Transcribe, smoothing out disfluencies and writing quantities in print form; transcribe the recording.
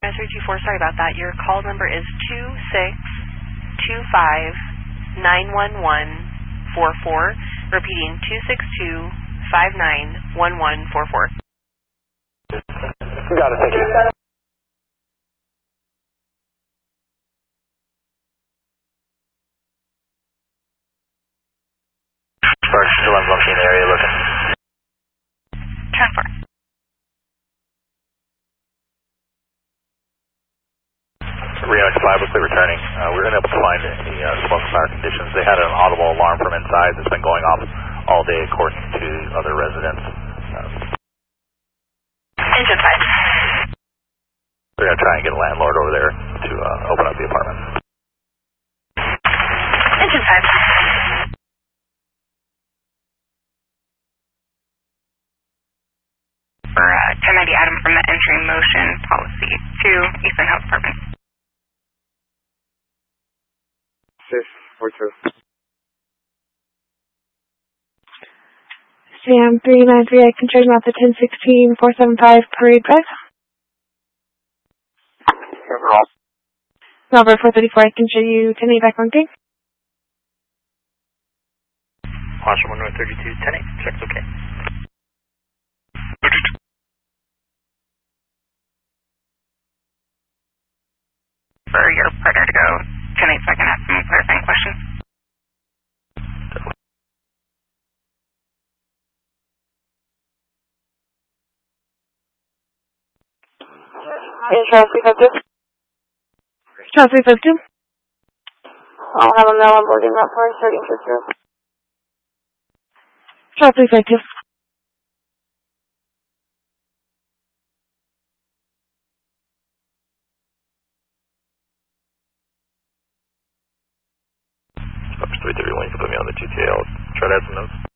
324, sorry about that. Your call number is 262591144. Repeating 262591144. Got it, thank you. Spark, still on Bumpy in the area looking. Transfer. Reno X5 looks like returning. We were unable to find any smoke fire conditions. They had an audible alarm from inside that's been going off all day according to other residents. Engine 5. We're going to try and get a landlord over there to open up the apartment. Engine 5. For 1090 Adam from the entry motion policy to Eastern Health Department. 642. Sam 393, I can charge him out the 1016-475 Parade Drive. Overall. Number 434, I can show you 10-8 back on gig. Washington 132, 10-8, check's okay. For your partner to go 10-8 so I can ask some clarifying questions. Charles 352. Charles 352. I'll have a mail on boarding route for starting to through. Charles 352. Sparks 331, you can put me on the GTA. I'll try to add some notes.